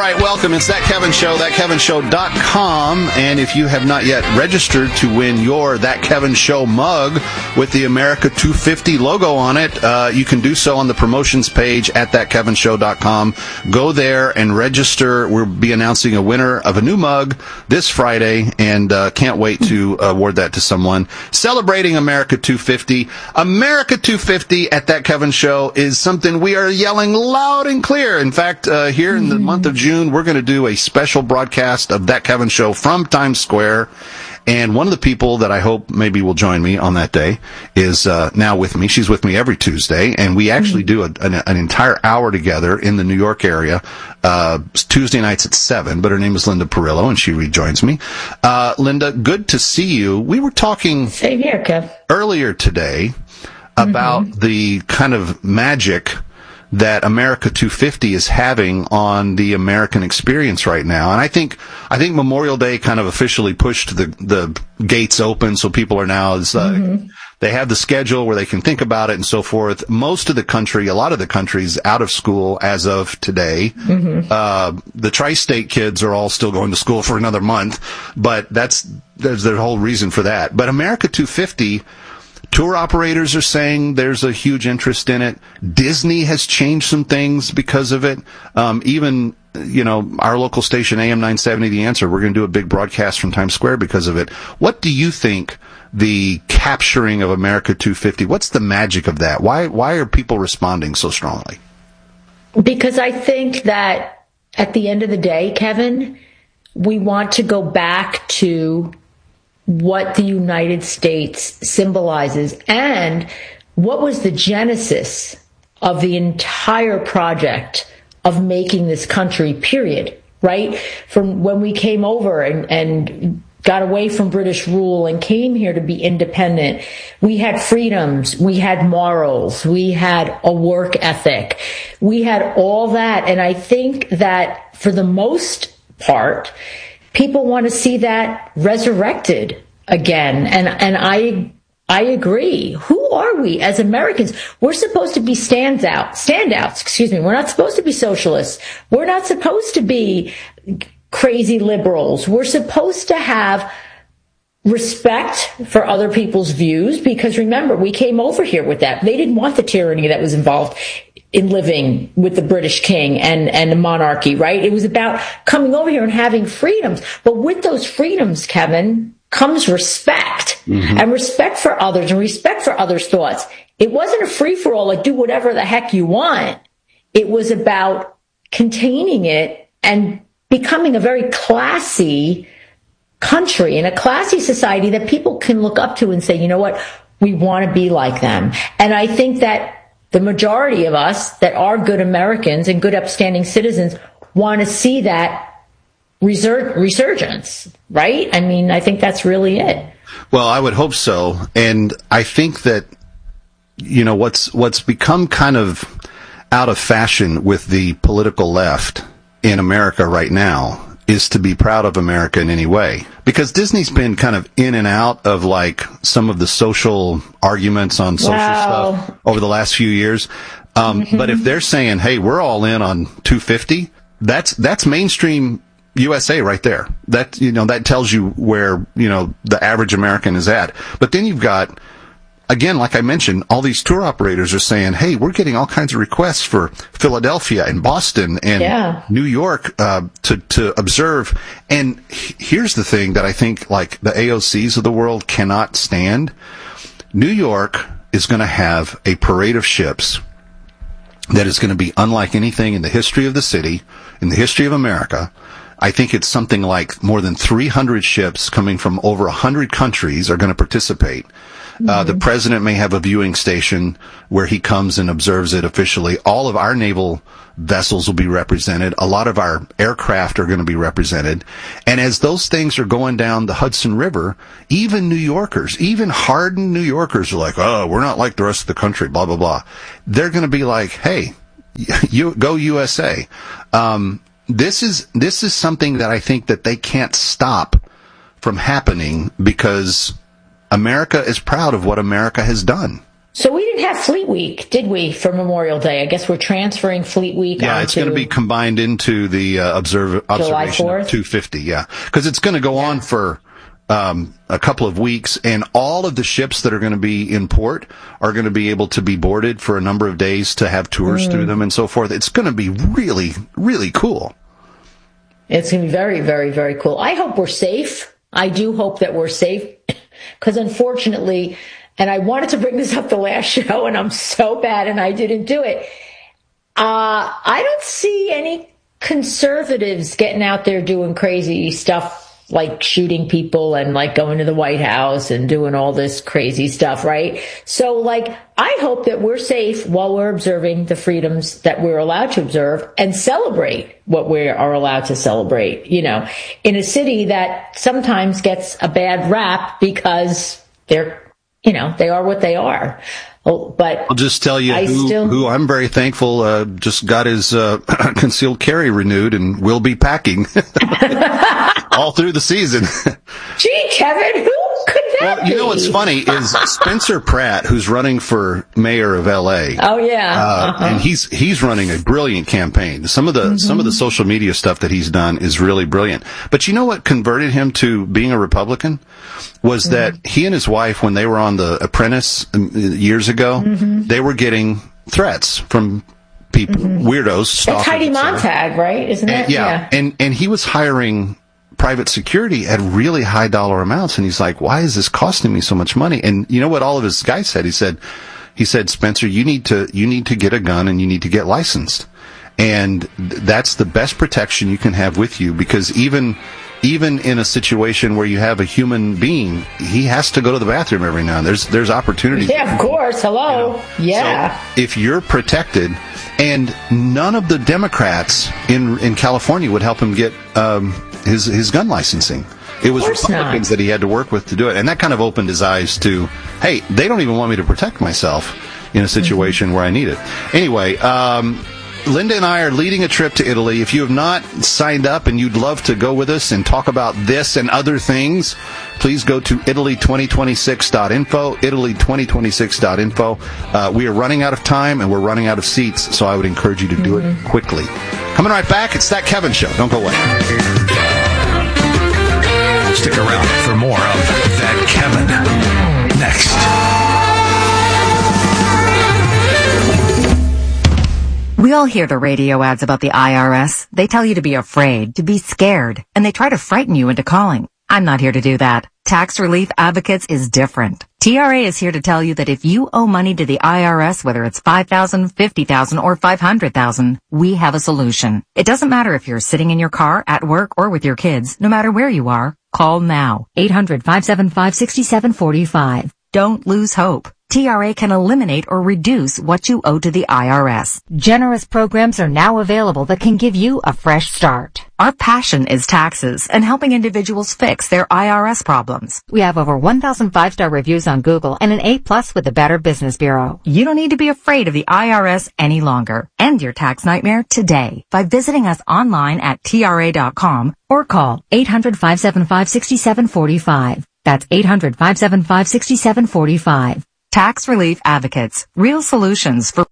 right, welcome. It's That Kevin Show, thatkevinshow.com. And if you have not yet registered to win your That Kevin Show mug with the America 250 logo on it, you can do so on the promotions page at thatkevinshow.com. Go there and register. We'll be announcing a winner of a new mug this Friday, and can't wait to award that to someone. Celebrating America 250. America 250 at That Kevin Show is something we are yelling loud and clear. In fact, here in the month of June, we're going to do a special broadcast of That Kevin Show from Times Square. And one of the people that I hope maybe will join me on that day is now with me. She's with me every Tuesday, and we actually do an entire hour together in the New York area, Tuesday nights at 7, but her name is Linda Perillo, and she rejoins me. Linda, good to see you. We were talking Same here, Kev. Earlier today about the kind of magic that America 250 is having on the American experience right now. And I think Memorial Day kind of officially pushed the gates open, so people are now, they have the schedule where they can think about it and so forth. Most of the country, a lot of the country's out of school as of today. The tri-state kids are all still going to school for another month, but there's the whole reason for that. But America 250, tour operators are saying there's a huge interest in it. Disney has changed some things because of it. Even, our local station, AM 970, The Answer, we're going to do a big broadcast from Times Square because of it. What do you think the capturing of America 250, what's the magic of that? Why are people responding so strongly? Because I think that at the end of the day, Kevin, we want to go back to what the United States symbolizes and what was the genesis of the entire project of making this country, period, right? From when we came over and got away from British rule and came here to be independent, we had freedoms, we had morals, we had a work ethic, we had all that. And I think that for the most part, people want to see that resurrected again. And I agree. Who are we as Americans? We're supposed to be standouts. We're not supposed to be socialists. We're not supposed to be crazy liberals. We're supposed to have respect for other people's views, because remember, we came over here with that. They didn't want the tyranny that was involved in living with the British king and the monarchy, right? It was about coming over here and having freedoms. But with those freedoms, Kevin, comes respect, and respect for others and respect for others' thoughts. It wasn't a free-for-all, like do whatever the heck you want. It was about containing it and becoming a very classy country and a classy society that people can look up to and say, you know what, we want to be like them. And I think that the majority of us that are good Americans and good upstanding citizens want to see that resurgence, right? I mean, I think that's really it. Well, I would hope so. And I think that, what's become kind of out of fashion with the political left in America right now is to be proud of America in any way. Because Disney's been kind of in and out of like some of the social arguments on social stuff over the last few years. But if they're saying, hey, we're all in on 250, that's mainstream USA right there. That, that tells you where, the average American is at. But then you've got, again, like I mentioned, all these tour operators are saying, hey, we're getting all kinds of requests for Philadelphia and Boston and New York, to observe. And here's the thing that I think, like, the AOCs of the world cannot stand. New York is going to have a parade of ships that is going to be unlike anything in the history of the city, in the history of America. I think it's something like more than 300 ships coming from over 100 countries are going to participate. The president may have a viewing station where he comes and observes it officially. All of our naval vessels will be represented. A lot of our aircraft are going to be represented. And as those things are going down the Hudson River, even New Yorkers, even hardened New Yorkers are like, oh, we're not like the rest of the country, blah, blah, blah. They're going to be like, hey, you go USA. This is something that I think that they can't stop from happening because America is proud of what America has done. So we didn't have Fleet Week, did we, for Memorial Day? I guess we're transferring Fleet Week. Yeah, it's going to be combined into the observation of 250. Yeah, because it's going to go on for a couple of weeks, and all of the ships that are going to be in port are going to be able to be boarded for a number of days to have tours through them and so forth. It's going to be really, really cool. It's going to be very, very, very cool. I hope we're safe. I do hope that we're safe, because unfortunately, and I wanted to bring this up the last show, and I'm so bad, and I didn't do it. I don't see any conservatives getting out there doing crazy stuff like shooting people and like going to the White House and doing all this crazy stuff, right? So like, I hope that we're safe while we're observing the freedoms that we're allowed to observe and celebrate what we are allowed to celebrate, you know, in a city that sometimes gets a bad rap because they're, you know, they are what they are. But I'll just tell you who I'm very thankful just got his concealed carry renewed and will be packing all through the season. Gee, Kevin, who could that be? You know what's funny is Spencer Pratt, who's running for mayor of L.A. Oh yeah, and he's running a brilliant campaign. Some of the social media stuff that he's done is really brilliant. But you know what converted him to being a Republican was that he and his wife, when they were on The Apprentice years ago, they were getting threats from people, weirdos. That's Heidi Montag, right? Isn't it? Yeah. And he was hiring private security at really high dollar amounts, and he's like, why is this costing me so much money? And you know what all of his guys said? He said, Spencer, you need to get a gun and you need to get licensed. And that's the best protection you can have with you, because even in a situation where you have a human being, he has to go to the bathroom every now and then. There's opportunities. Yeah, of course. Hello. You know? Yeah. So if you're protected, and none of the Democrats in California would help him get his gun licensing. It was Republicans that he had to work with to do it. And that kind of opened his eyes to, hey, they don't even want me to protect myself in a situation where I need it. Anyway, Linda and I are leading a trip to Italy. If you have not signed up and you'd love to go with us and talk about this and other things, please go to Italy2026.info, Italy2026.info. We are running out of time and we're running out of seats, so I would encourage you to do it quickly. Coming right back, it's That Kevin Show. Don't go away. Stick around for more of That Kevin next. We all hear the radio ads about the IRS. They tell you to be afraid, to be scared, and they try to frighten you into calling. I'm not here to do that. Tax Relief Advocates is different. TRA is here to tell you that if you owe money to the IRS, whether it's $5,000, $50,000, or $500,000, we have a solution. It doesn't matter if you're sitting in your car, at work, or with your kids. No matter where you are, call now. 800-575-6745. Don't lose hope. TRA can eliminate or reduce what you owe to the IRS. Generous programs are now available that can give you a fresh start. Our passion is taxes and helping individuals fix their IRS problems. We have over 1,000 5-star reviews on Google and an A+ with the Better Business Bureau. You don't need to be afraid of the IRS any longer. End your tax nightmare today by visiting us online at TRA.com or call 800-575-6745. That's 800-575-6745. Tax Relief Advocates. Real solutions for...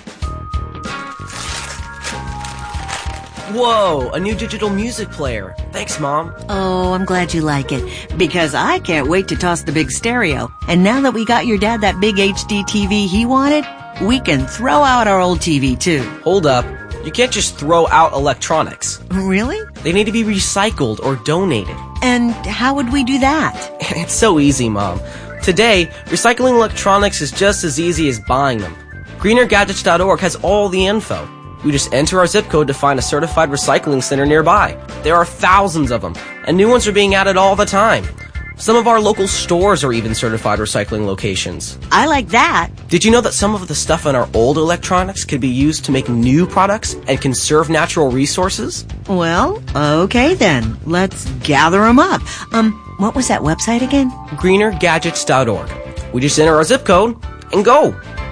Whoa, a new digital music player. Thanks, Mom. Oh, I'm glad you like it, because I can't wait to toss the big stereo. And now that we got your dad that big HD TV he wanted, we can throw out our old TV, too. Hold up. You can't just throw out electronics. Really? They need to be recycled or donated. And how would we do that? It's so easy, Mom. Today, recycling electronics is just as easy as buying them. GreenerGadgets.org has all the info. We just enter our zip code to find a certified recycling center nearby. There are thousands of them, and new ones are being added all the time. Some of our local stores are even certified recycling locations. I like that. Did you know that some of the stuff in our old electronics could be used to make new products and conserve natural resources? Well, okay then. Let's gather them up. What was that website again? GreenerGadgets.org. We just enter our zip code and go.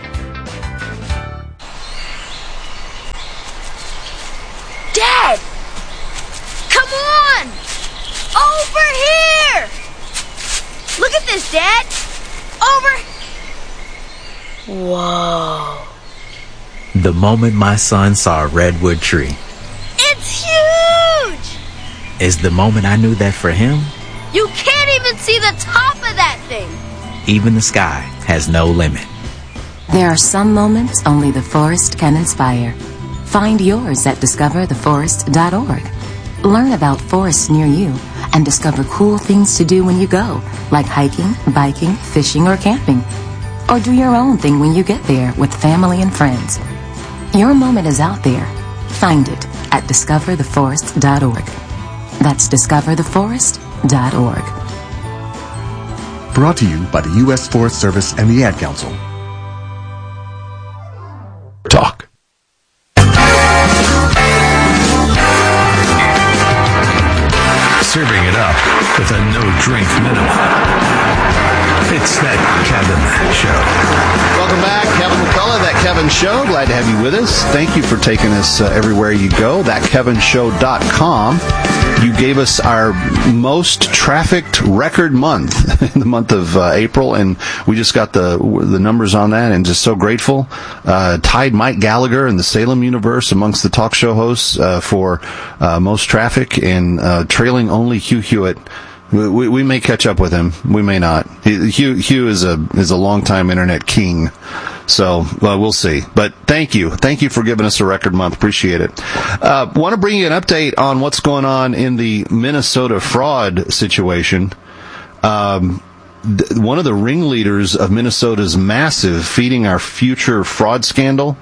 Dad! Come on! Over here! Look at this, Dad! Over! Whoa. The moment my son saw a redwood tree. It's huge! Is the moment I knew that for him, You can't even see the top of that thing! even the sky has no limit. There are some moments only the forest can inspire. Find yours at discovertheforest.org. Learn about forests near you and discover cool things to do when you go, like hiking, biking, fishing, or camping. Or do your own thing when you get there with family and friends. Your moment is out there. Find it at discovertheforest.org. That's discovertheforest.org. Brought to you by the U.S. Forest Service and the Ad Council. Talk. Serving it up with a no-drink minimum. It's That Kevin Show. Welcome back, Kevin McCullough, That Kevin Show. Glad to have you with us. Thank you for taking us everywhere you go. ThatKevinShow.com. You gave us our most trafficked record month in the month of April, and we just got the numbers on that, and just so grateful. Tied Mike Gallagher in the Salem universe amongst the talk show hosts for most traffic, and trailing only Hugh Hewitt. We may catch up with him. We may not. Hugh is a longtime internet king, so we'll see. But thank you for giving us a record month. Appreciate it. Want to bring you an update on what's going on in the Minnesota fraud situation. One of the ringleaders of Minnesota's massive Feeding Our Future fraud scandal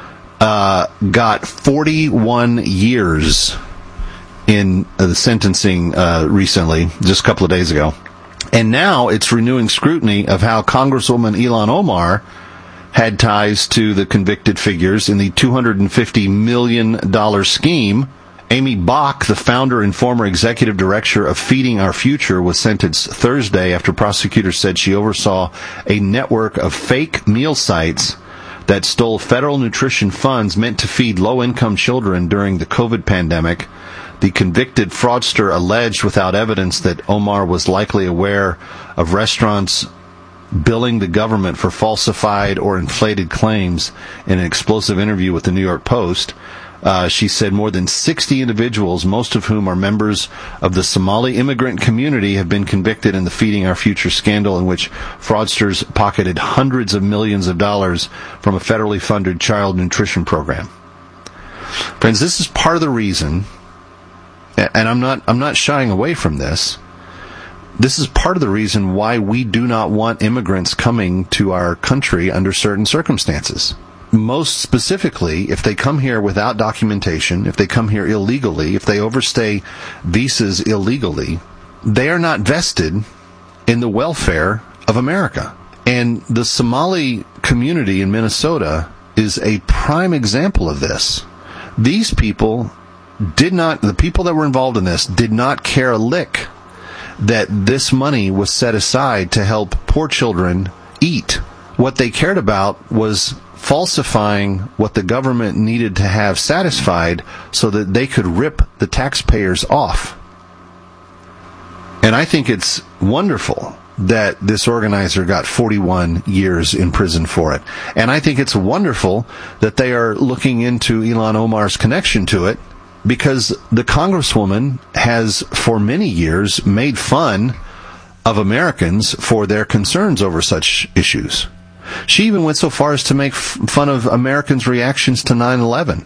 got 41 years in the sentencing recently, just a couple of days ago. And now it's renewing scrutiny of how Congresswoman Ilhan Omar had ties to the convicted figures in the $250 million scheme. Amy Bach, the founder and former executive director of Feeding Our Future, was sentenced Thursday after prosecutors said she oversaw a network of fake meal sites that stole federal nutrition funds meant to feed low-income children during the COVID pandemic. The convicted fraudster alleged without evidence that Omar was likely aware of restaurants billing the government for falsified or inflated claims. In an explosive interview with the New York Post, she said more than 60 individuals, most of whom are members of the Somali immigrant community, have been convicted in the Feeding Our Future scandal, in which fraudsters pocketed hundreds of millions of dollars from a federally funded child nutrition program. Friends, this is part of the reason, and I'm not shying away from this. This is part of the reason why we do not want immigrants coming to our country under certain circumstances. Most specifically, if they come here without documentation, if they come here illegally, if they overstay visas illegally, they are not vested in the welfare of America. And the Somali community in Minnesota is a prime example of this. These people the people that were involved in this did not care a lick that this money was set aside to help poor children eat. What they cared about was falsifying what the government needed to have satisfied so that they could rip the taxpayers off. And I think it's wonderful that this organizer got 41 years in prison for it. And I think it's wonderful that they are looking into Ilhan Omar's connection to it, because the Congresswoman has for many years made fun of Americans for their concerns over such issues. She even went so far as to make fun of Americans' reactions to 9/11.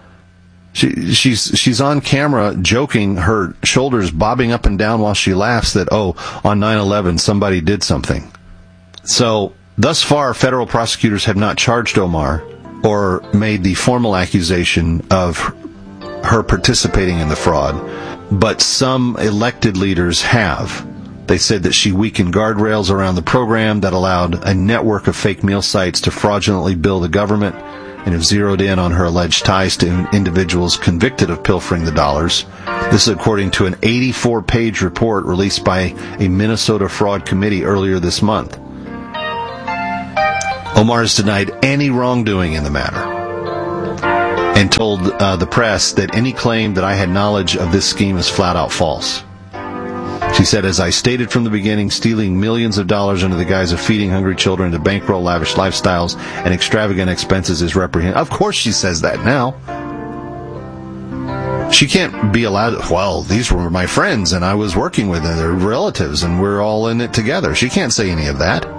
She's on camera joking, her shoulders bobbing up and down while she laughs that, on 9/11 somebody did something. So, thus far, federal prosecutors have not charged Omar or made the formal accusation of her participating in the fraud, but some elected leaders have. They said that she weakened guardrails around the program that allowed a network of fake meal sites to fraudulently bill the government, and have zeroed in on her alleged ties to individuals convicted of pilfering the dollars. This is according to an 84-page report released by a Minnesota fraud committee earlier this month. Omar has denied any wrongdoing in the matter and told the press that any claim that I had knowledge of this scheme is flat out false. She said, as I stated from the beginning, stealing millions of dollars under the guise of feeding hungry children to bankroll lavish lifestyles and extravagant expenses is reprehensible. Of course she says that now. She can't be allowed, well, these were my friends and I was working with them, they're relatives and we're all in it together. She can't say any of that.